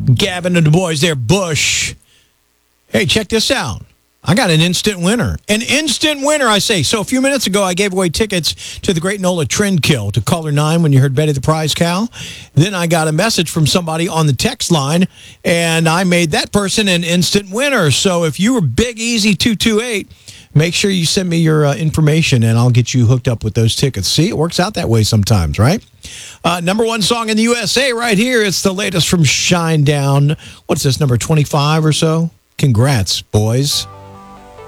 Gavin and the boys there, Bush. Hey, check this out. I got an instant winner. An instant winner, I say. So a few minutes ago, I gave away tickets to the Great NOLA Trendkill to Caller 9 when you heard Betty the Prize Cow. Then I got a message from somebody on the text line, and I made that person an instant winner. So if you were Big Easy 228, make sure you send me your information, and I'll get you hooked up with those tickets. See, it works out that way sometimes, right? Number one song in the USA right here. It's the latest from Shinedown. What's this, number 25 or so? Congrats, boys.